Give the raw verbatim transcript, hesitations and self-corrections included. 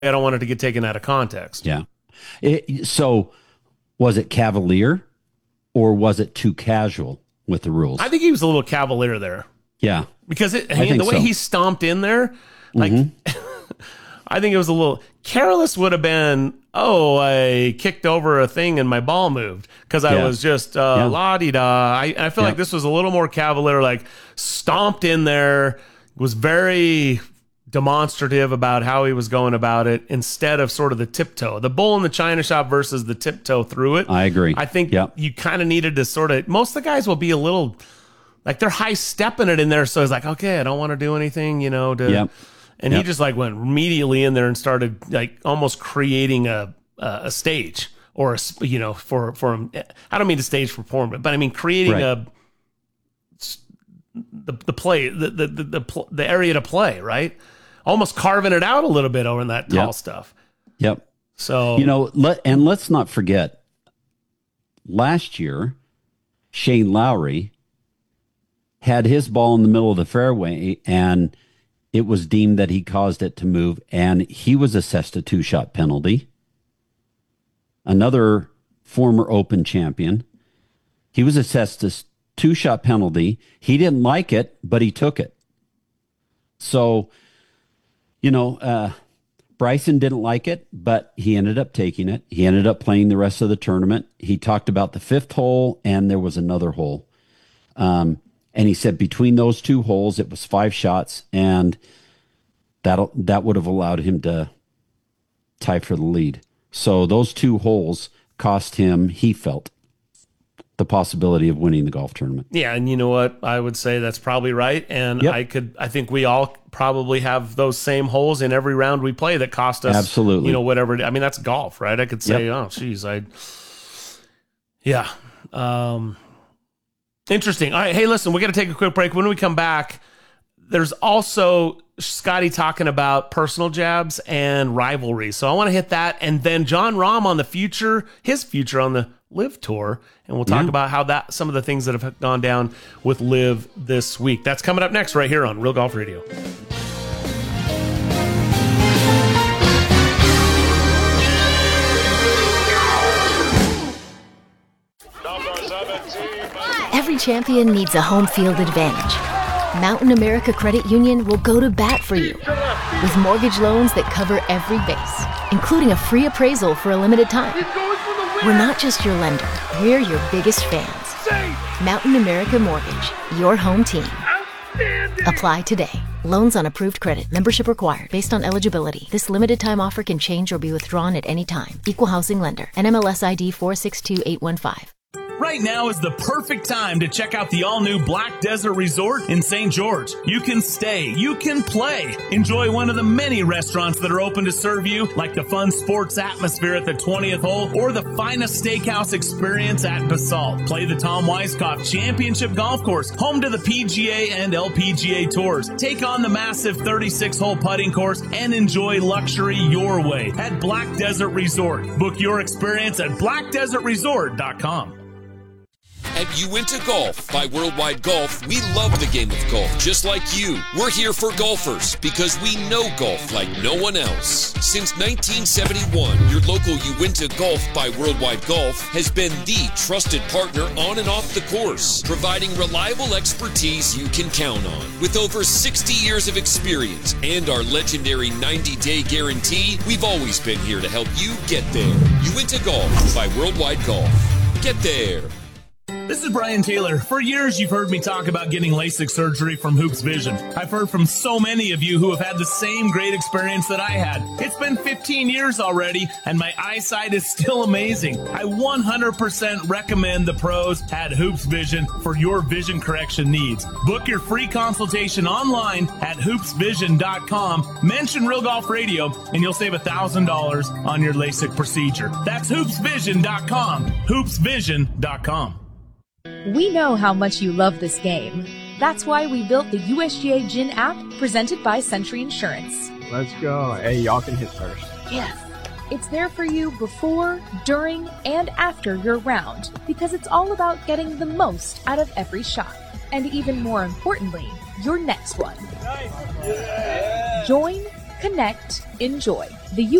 I don't want it to get taken out of context. Yeah. It, so was it cavalier or was it too casual with the rules? I think he was a little cavalier there. Yeah. Because it, I mean, the way so. he stomped in there, like, mm-hmm. I think it was a little careless would have been, oh, I kicked over a thing and my ball moved because I yeah. was just uh, yeah. la-di-da. I, I feel yeah. like this was a little more cavalier, like stomped in there, was very demonstrative about how he was going about it instead of sort of the tiptoe. The bull in the china shop versus the tiptoe through it. I agree. I think yep. you kind of needed to sort of, most of the guys will be a little, like they're high stepping it in there. So it's like, okay, I don't want to do anything, you know, to, yep. and yep. he just like went immediately in there and started like almost creating a, a stage or a, you know, for, for him. I don't mean to stage performance, but I mean, creating right. a, the, the play, the, the, the, the, the area to play, right? Almost carving it out a little bit over in that tall yep. stuff. Yep. So, you know, let, and let's not forget last year, Shane Lowry had his ball in the middle of the fairway and it was deemed that he caused it to move and he was assessed a two shot penalty. Another former Open champion. He was assessed a two shot penalty. He didn't like it, but he took it. So, you know, uh, Bryson didn't like it, but he ended up taking it. He ended up playing the rest of the tournament. He talked about the fifth hole, and there was another hole. Um, and he said between those two holes, it was five shots, and that that would have allowed him to tie for the lead. So those two holes cost him, he felt, the possibility of winning the golf tournament. Yeah, and you know what? I would say that's probably right. And yep. I could, I think we all probably have those same holes in every round we play that cost us, absolutely, you know, whatever. I mean, that's golf, right? I could say, yep. oh, geez, I, yeah. Um, interesting. All right, hey, listen, we got to take a quick break. When we come back, there's also Scotty talking about personal jabs and rivalry. So I want to hit that, and then John Rahm on the future, his future on the Live Tour, and we'll talk yeah. about how that some of the things that have gone down with Live this week. That's coming up next right here on Real Golf Radio. Every champion needs a home field advantage. Mountain America Credit Union will go to bat for you with mortgage loans that cover every base, including a free appraisal for a limited time. We're not just your lender, we're your biggest fans. Mountain America Mortgage, your home team. Apply today. Loans on approved credit. Membership required based on eligibility. This limited time offer can change or be withdrawn at any time. Equal housing lender. N M L S I D four six two eight one five. Right now is the perfect time to check out the all-new Black Desert Resort in Saint George. You can stay, you can play. Enjoy one of the many restaurants that are open to serve you, like the fun sports atmosphere at the twentieth hole or the finest steakhouse experience at Basalt. Play the Tom Weiskopf Championship Golf Course, home to the P G A and L P G A tours. Take on the massive thirty-six hole putting course and enjoy luxury your way at Black Desert Resort. Book your experience at black desert resort dot com. At Uinta Golf by Worldwide Golf, we love the game of golf just like you. We're here for golfers because we know golf like no one else. Since nineteen seventy-one, your local Uinta Golf by Worldwide Golf has been the trusted partner on and off the course, providing reliable expertise you can count on. With over sixty years of experience and our legendary ninety day guarantee, we've always been here to help you get there. Uinta Golf by Worldwide Golf. Get there. This is Brian Taylor. For years, you've heard me talk about getting LASIK surgery from Hoops Vision. I've heard from so many of you who have had the same great experience that I had. It's been fifteen years already, and my eyesight is still amazing. I one hundred percent recommend the pros at Hoops Vision for your vision correction needs. Book your free consultation online at hoops vision dot com. Mention Real Golf Radio, and you'll save one thousand dollars on your LASIK procedure. That's hoops vision dot com. hoops vision dot com. We know how much you love this game. That's why we built the U S G A Gin app presented by Century Insurance. Let's go. Hey, y'all can hit first. Yes. It's there for you before, during, and after your round because it's all about getting the most out of every shot. And even more importantly, your next one. Nice. Yeah. Join, connect, enjoy. The